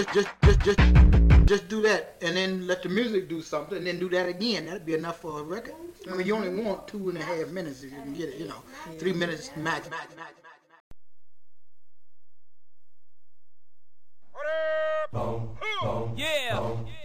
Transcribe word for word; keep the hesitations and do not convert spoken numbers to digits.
just, just, just, just do that, and then let the music do something, and then do that again. That'd be enough for a record. I mean, you only want two and a half minutes if you can get it. You know, three minutes max. max, max, max. Yeah.